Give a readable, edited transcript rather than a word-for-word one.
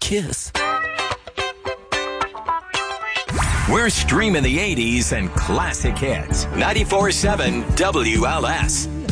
kiss. We're streaming the 80s and classic hits. 94.7 WLS.